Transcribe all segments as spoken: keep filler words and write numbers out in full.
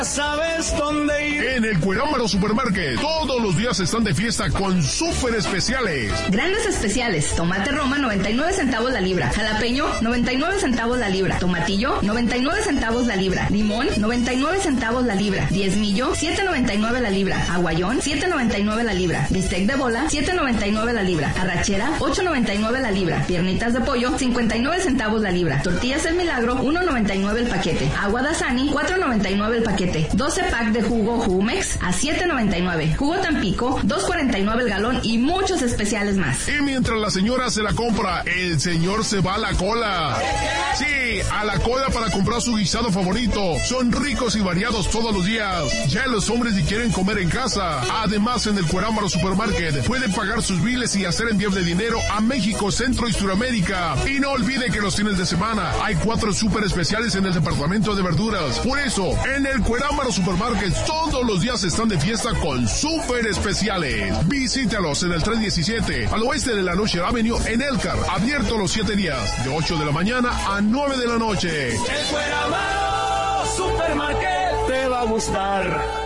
¿Sabes dónde ir? En el Cuerámaro Supermarket, todos los días están de fiesta con súper especiales. Grandes especiales: tomate Roma, noventa y nueve centavos la libra; jalapeño, noventa y nueve centavos la libra; tomatillo, noventa y nueve centavos la libra; limón, noventa y nueve centavos la libra; diezmillo, siete noventa y nueve la libra; aguayón, siete noventa y nueve la libra; bistec de bola, siete noventa y nueve la libra; arrachera, ocho noventa y nueve la libra; piernitas de pollo, cincuenta y nueve centavos la libra; tortillas El Milagro, uno noventa y nueve el paquete; agua Dasani, cuatro noventa y nueve el paquete; doce pack de jugo Jumex a siete noventa y nueve; jugo Tampico, dos cuarenta y nueve el galón, y muchos especiales más. Y mientras la señora se la compra, el señor se va a la cola. Sí, a la cola para comprar su guisado favorito. Son ricos y variados todos los días. Ya los hombres si quieren comer en casa. Además, en el Cuerámaro Supermarket pueden pagar sus biles y hacer envío de dinero a México, Centro y Suramérica. Y no olviden que los fines de semana hay cuatro súper especiales en el departamento de verduras. Por eso, en el Cuerámaro Supermarket todos los días están de fiesta con súper especiales. Visítalos en el tres diecisiete al oeste de la Noche Avenue en Elkhart. Abierto los siete días, de ocho de la mañana a nueve de la noche. El Cuerámaro Supermarket te va a gustar.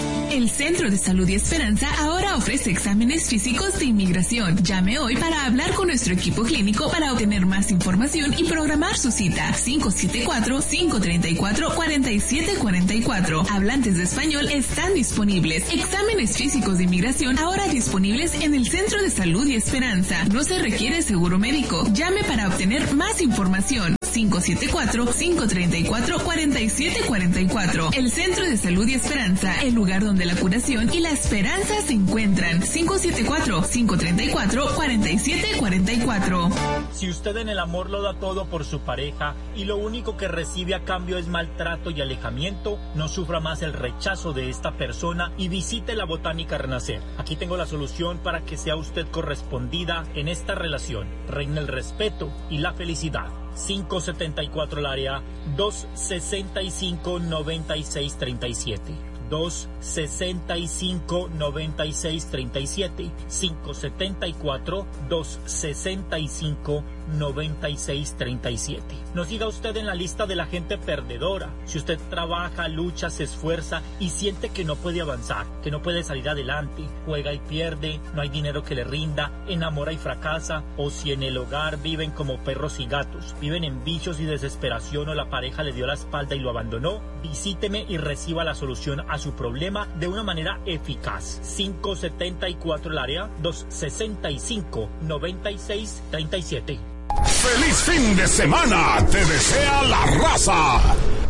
El Centro de Salud y Esperanza ahora ofrece exámenes físicos de inmigración. Llame hoy para hablar con nuestro equipo clínico para obtener más información y programar su cita. cinco siete cuatro, cinco tres cuatro, cuatro siete cuatro cuatro. Hablantes de español están disponibles. Exámenes físicos de inmigración ahora disponibles en el Centro de Salud y Esperanza. No se requiere seguro médico. Llame para obtener más información. cinco siete cuatro, cinco tres cuatro, cuatro siete cuatro cuatro. El Centro de Salud y Esperanza, el lugar donde la curación y la esperanza se encuentran. cinco siete cuatro, cinco tres cuatro, cuatro siete cuatro cuatro. Si usted en el amor lo da todo por su pareja y lo único que recibe a cambio es maltrato y alejamiento, no sufra más el rechazo de esta persona y visite la Botánica Renacer. Aquí tengo la solución para que sea usted correspondida en esta relación. Reina el respeto y la felicidad. cinco setenta y cuatro el área, dos sesenta y cinco, noventa y seis treinta y siete. dos sesenta y cinco, noventa y seis treinta y siete. cinco setenta y cuatro, dos sesenta y cinco, noventa y seis treinta y siete. No siga usted en la lista de la gente perdedora. Si usted trabaja, lucha, se esfuerza y siente que no puede avanzar, que no puede salir adelante, juega y pierde, no hay dinero que le rinda, enamora y fracasa, o si en el hogar viven como perros y gatos, viven en vicios y desesperación, o la pareja le dio la espalda y lo abandonó, visíteme y reciba la solución a su problema de una manera eficaz. cinco setenta y cuatro el área, dos sesenta y cinco, noventa y seis treinta y siete. ¡Feliz fin de semana! ¡Te desea la raza!